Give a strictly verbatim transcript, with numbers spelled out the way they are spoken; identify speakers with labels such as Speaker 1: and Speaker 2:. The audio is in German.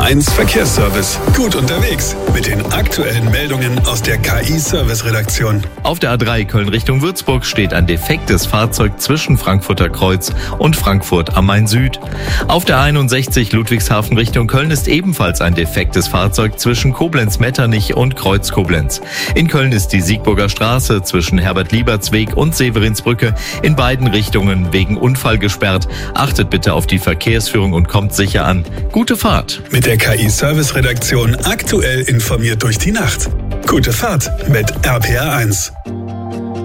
Speaker 1: eins Verkehrsservice. Gut unterwegs mit den aktuellen Meldungen aus der K I-Service-Redaktion.
Speaker 2: Auf der A drei Köln Richtung Würzburg steht ein defektes Fahrzeug zwischen Frankfurter Kreuz und Frankfurt am Main Süd. Auf der einundsechzig Ludwigshafen Richtung Köln ist ebenfalls ein defektes Fahrzeug zwischen Koblenz-Metternich und Kreuz Koblenz. In Köln ist die Siegburger Straße zwischen Herbert-Lieberts-Weg und Severinsbrücke in beiden Richtungen wegen Unfall gesperrt. Achtet bitte auf die Verkehrsführung und kommt sicher an. Gute Fahrt.
Speaker 1: Mit der K I-Service-Redaktion aktuell informiert durch die Nacht. Gute Fahrt mit R P R eins.